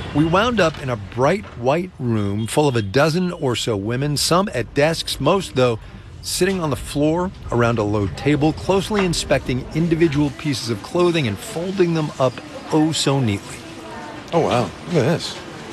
We wound up in a bright white room full of a dozen or so women, some at desks, most, though, sitting on the floor around a low table, closely inspecting individual pieces of clothing and folding them up oh so neatly. Oh, wow. Look at this.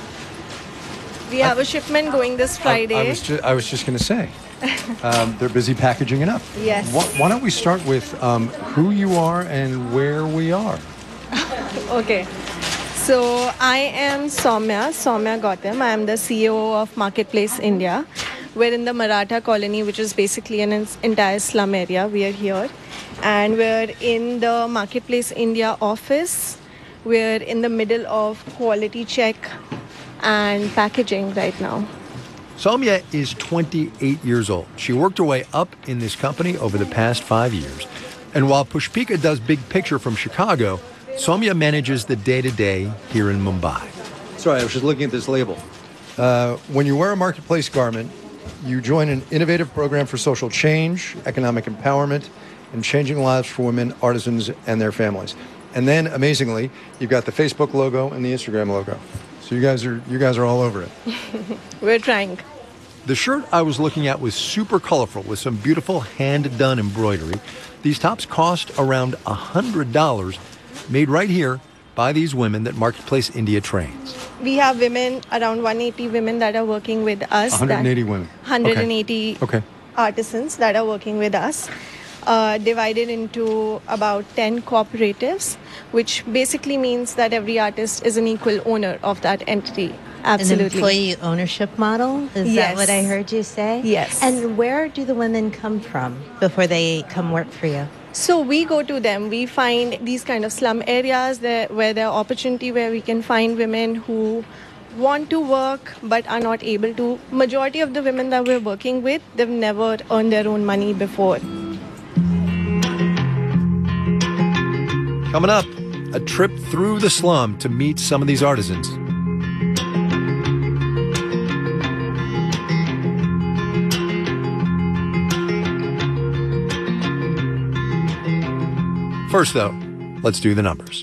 We have a shipment going this Friday. I was just going to say, they're busy packaging it up. Yes. Why don't we start with who you are and where we are? Okay. So I am Soumya Gautam. I am the CEO of Marketplace India. We're in the Maratha colony, which is basically an entire slum area. We are here. And we're in the Marketplace India office. We're in the middle of quality check and packaging right now. Soumya is 28 years old. She worked her way up in this company over the past 5 years. And while Pushpika does big picture from Chicago, Soumya manages the day-to-day here in Mumbai. Sorry, I was just looking at this label. When you wear a Marketplace garment, you join an innovative program for social change, economic empowerment, and changing lives for women, artisans, and their families. And then, amazingly, you've got the Facebook logo and the Instagram logo. So you guys are all over it. We're trying. The shirt I was looking at was super colorful with some beautiful hand-done embroidery. These tops cost around $100, made right here by these women that Marketplace India trains. We have women, around 180 women that are working with us. 180 women. 180 Okay. artisans that are working with us, divided into about 10 cooperatives, which basically means that every artist is an equal owner of that entity. Absolutely. An employee ownership model? Is Yes. that what I heard you say? Yes. And where do the women come from before they come work for you? So we go to them. We find these kind of slum areas where there are opportunity, where we can find women who want to work but are not able to. Majority of the women that we're working with, they've never earned their own money before. Coming up, a trip through the slum to meet some of these artisans. First, though, let's do the numbers.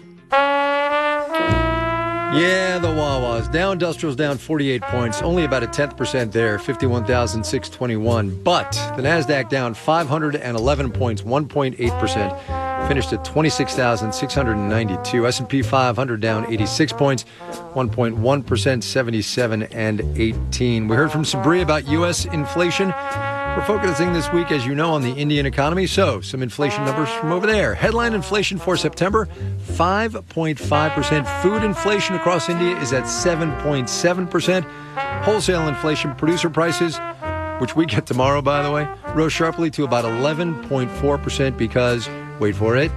Yeah, the Wawas. Dow Industrial's down 48 points, only about 0.1% there, 51,621. But the NASDAQ down 511 points, 1.8%, finished at 26,692. S&P 500 down 86 points, 1.1%, 77 and 18. We heard from Sabri about U.S. inflation. We're focusing this week, as you know, on the Indian economy. So, some inflation numbers from over there. Headline inflation for September, 5.5%. Food inflation across India is at 7.7%. Wholesale inflation, producer prices, which we get tomorrow, by the way, rose sharply to about 11.4% because, wait for it,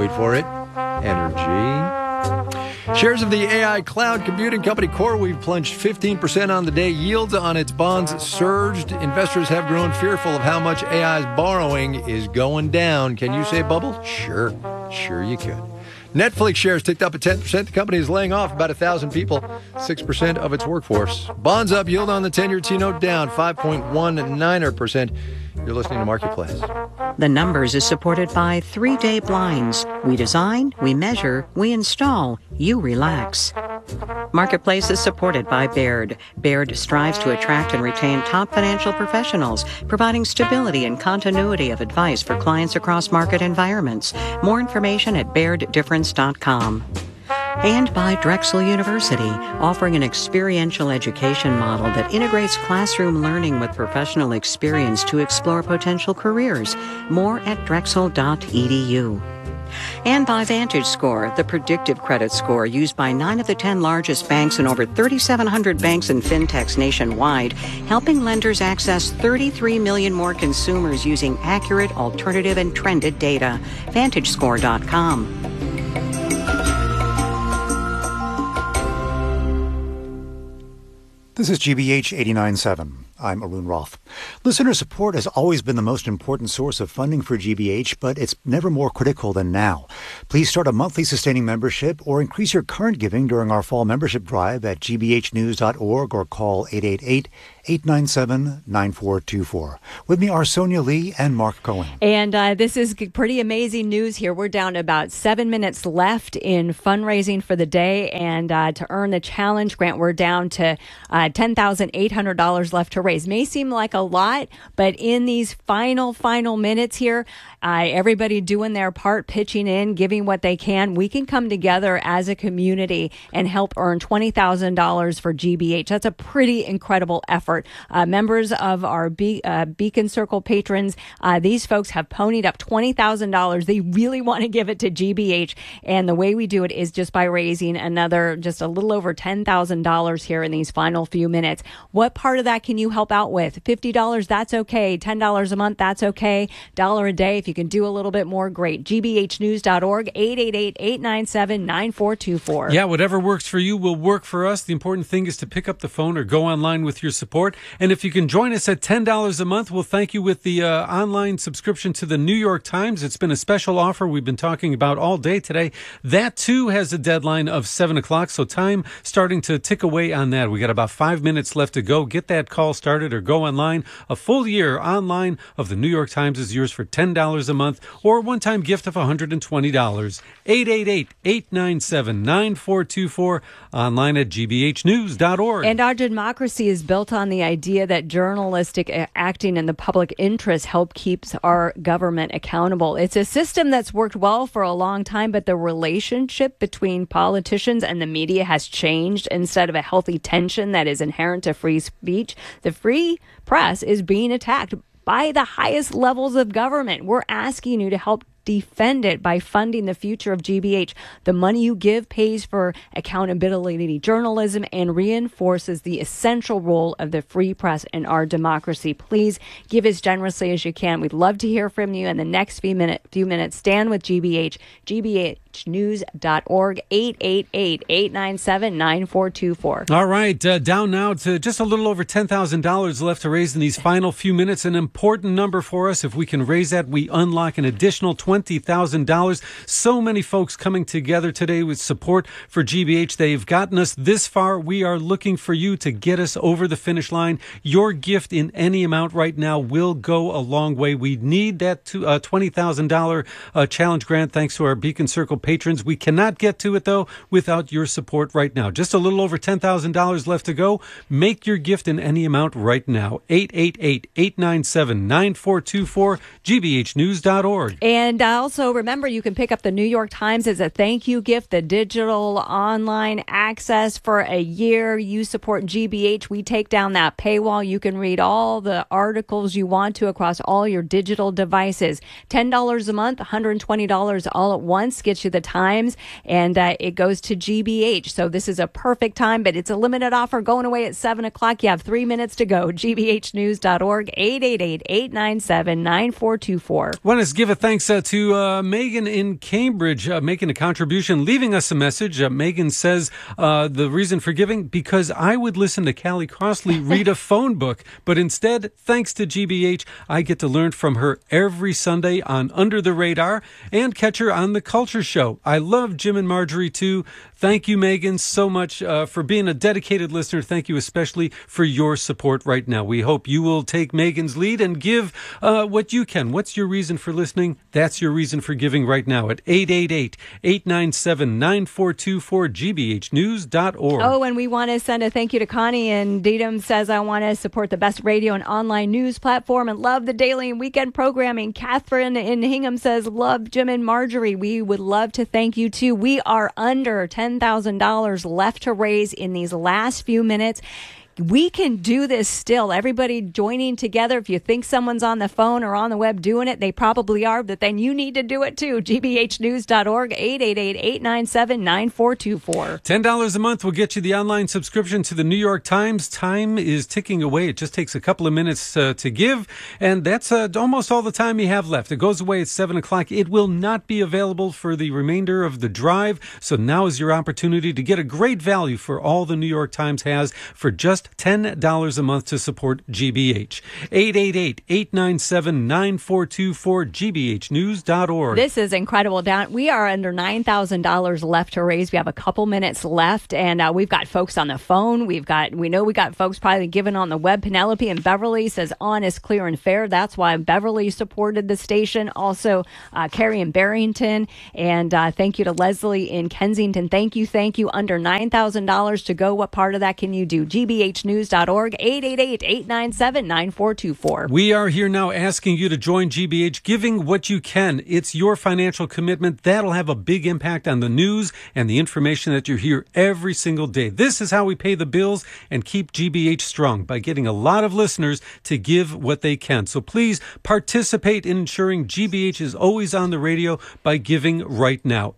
energy. Shares of the AI cloud computing company CoreWeave plunged 15% on the day. Yields on its bonds surged. Investors have grown fearful of how much AI's borrowing is going down. Can you say bubble? Sure you could. Netflix shares ticked up at 10%. The company is laying off about 1,000 people, 6% of its workforce. Bonds up, yield on the 10-year T-note down 5.19%. You're listening to Marketplace. The Numbers is supported by 3-Day Blinds. We design, we measure, we install, you relax. Marketplace is supported by Baird. Baird strives to attract and retain top financial professionals, providing stability and continuity of advice for clients across market environments. More information at BairdDifference.com. And by Drexel University, offering an experiential education model that integrates classroom learning with professional experience to explore potential careers. More at drexel.edu. And by VantageScore, the predictive credit score used by 9 of the 10 largest banks and over 3,700 banks and fintechs nationwide, helping lenders access 33 million more consumers using accurate, alternative, and trended data. VantageScore.com. This is GBH 89.7. I'm Arun Roth. Listener support has always been the most important source of funding for GBH, but it's never more critical than now. Please start a monthly sustaining membership or increase your current giving during our fall membership drive at gbhnews.org or call 888-897-9424. With me are Sonia Lee and Mark Cohen. And this is pretty amazing news here. We're down to about 7 minutes left in fundraising for the day. And to earn the challenge grant, we're down to $10,800 left to raise. May seem like a lot, but in these final minutes here, everybody doing their part, pitching in, giving what they can, we can come together as a community and help earn $20,000 for GBH. That's a pretty incredible effort. Members of our Beacon Circle patrons, these folks have ponied up $20,000. They really want to give it to GBH. And the way we do it is just by raising just a little over $10,000 here in these final few minutes. What part of that can you help out with? $50, that's okay. $10 a month, that's okay. $1 a day. If you can do a little bit more, great. GBHnews.org, 888-897-9424. Yeah, whatever works for you will work for us. The important thing is to pick up the phone or go online with your support. And if you can join us at $10 a month, we'll thank you with the online subscription to the New York Times. It's been a special offer we've been talking about all day today. That, too, has a deadline of 7 o'clock, so time starting to tick away on that. We got about 5 minutes left to go. Get that call started or go online. A full year online of the New York Times is yours for $10 a month or a one-time gift of $120. 888-897-9424, online at gbhnews.org. And our democracy is built on the idea that journalistic acting in the public interest keeps our government accountable. It's a system that's worked well for a long time, but the relationship between politicians and the media has changed. Instead of a healthy tension that is inherent to free speech, the free press is being attacked by the highest levels of government. We're asking you to help defend it by funding the future of GBH. The money you give pays for accountability journalism and reinforces the essential role of the free press in our democracy. Please give as generously as you can. We'd love to hear from you in the next few minutes. Stand with GBH. GBHnews.org, 888-897-9424. All right, down now to just a little over $10,000 left to raise in these final few minutes. An important number for us. If we can raise that, we unlock an additional $20,000. So many folks coming together today with support for GBH. They've gotten us this far. We are looking for you to get us over the finish line. Your gift in any amount right now will go a long way. We need that $20,000 challenge grant thanks to our Beacon Circle patrons. We cannot get to it, though, without your support right now. Just a little over $10,000 left to go. Make your gift in any amount right now. 888-897-9424, gbhnews.org. And also remember, you can pick up the New York Times as a thank you gift, the digital online access for a year. You support GBH. We take down that paywall. You can read all the articles you want to across all your digital devices. $10 a month, $120 all at once gets you the Times, and it goes to GBH. So this is a perfect time, but it's a limited offer going away at 7 o'clock. You have 3 minutes to go. gbhnews.org, 888-897-9424. Want to give a thanks to Megan in Cambridge making a contribution, leaving us a message. Megan says the reason for giving, because I would listen to Callie Crossley read a phone book, but instead, thanks to GBH, I get to learn from her every Sunday on Under the Radar and catch her on The Culture Show. I love Jim and Marjorie, too. Thank you, Megan, so much for being a dedicated listener. Thank you especially for your support right now. We hope you will take Megan's lead and give what you can. What's your reason for listening? That's your reason for giving right now at 888-897-9424, gbhnews.org. Oh, and we want to send a thank you to Connie. And Dedham says, I want to support the best radio and online news platform and love the daily and weekend programming. Catherine in Hingham says, love Jim and Marjorie. We would love to thank you, too. We are under $10,000 left to raise in these last few minutes. We can do this still. Everybody joining together. If you think someone's on the phone or on the web doing it, they probably are, but then you need to do it too. gbhnews.org, 888-897-9424. $10 a month will get you the online subscription to the New York Times. Time is ticking away. It just takes a couple of minutes to give, and that's almost all the time you have left. It goes away at 7 o'clock. It will not be available for the remainder of the drive, so now is your opportunity to get a great value for all the New York Times has for just $10 a month to support GBH. 888-897-9424, gbhnews.org. This is incredible. We are under $9,000 left to raise. We have a couple minutes left, and we've got folks on the phone. We know we got folks probably giving on the web. Penelope in Beverly says honest, clear, and fair. That's why Beverly supported the station. Also, Carrie in Barrington, and thank you to Leslie in Kensington. Thank you. Under $9,000 to go. What part of that can you do? gbhnews.org, 888-897-9424. We are here now asking you to join GBH, giving what you can. It's your financial commitment. That'll have a big impact on the news and the information that you hear every single day. This is how we pay the bills and keep GBH strong, by getting a lot of listeners to give what they can. So please participate in ensuring GBH is always on the radio by giving right now.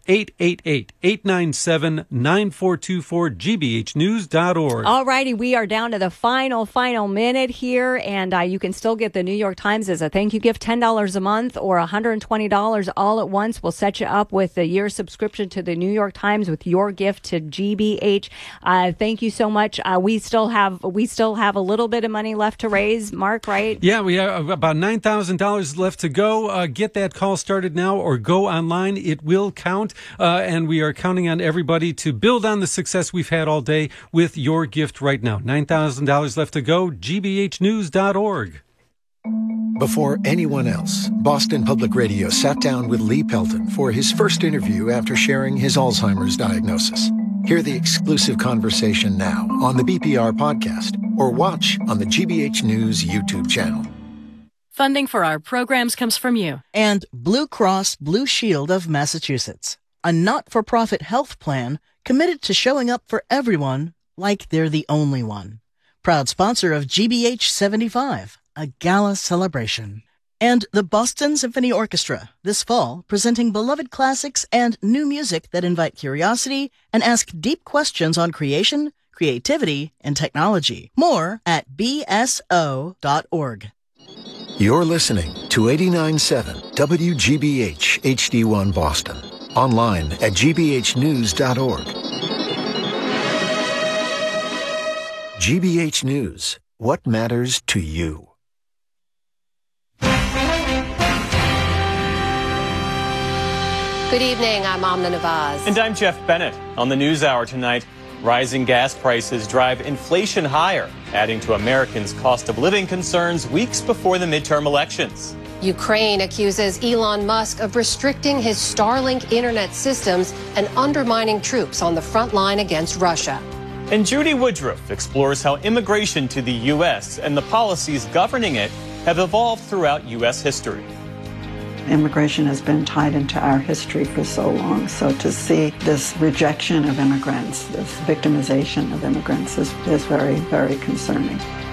888-897-9424, gbhnews.org. All righty, we are down to the final minute here, and you can still get the New York Times as a thank you gift, $10 a month or $120 all at once. We'll set you up with a year subscription to the New York Times with your gift to GBH. Thank you so much. We still have a little bit of money left to raise, Mark, right? Yeah, we have about $9,000 left to go. Get that call started now or go online. It will count, and we are counting on everybody to build on the success we've had all day with your gift right now. $9,000 left to go, gbhnews.org. Before anyone else, Boston Public Radio sat down with Lee Pelton for his first interview after sharing his Alzheimer's diagnosis. Hear the exclusive conversation now on the BPR podcast or watch on the GBH News YouTube channel. Funding for our programs comes from you. And Blue Cross Blue Shield of Massachusetts, a not-for-profit health plan committed to showing up for everyone like they're the only one. Proud sponsor of GBH 75, a gala celebration. And the Boston Symphony Orchestra, this fall, presenting beloved classics and new music that invite curiosity and ask deep questions on creation, creativity, and technology. More at bso.org. You're listening to 89.7 WGBH HD1 Boston. Online at gbhnews.org. GBH News. What matters to you? Good evening, I'm Amna Nawaz. And I'm Jeff Bennett. On the NewsHour tonight, rising gas prices drive inflation higher, adding to Americans' cost of living concerns weeks before the midterm elections. Ukraine accuses Elon Musk of restricting his Starlink internet systems and undermining troops on the front line against Russia. And Judy Woodruff explores how immigration to the U.S. and the policies governing it have evolved throughout U.S. history. Immigration has been tied into our history for so long. So to see this rejection of immigrants, this victimization of immigrants is very, very concerning.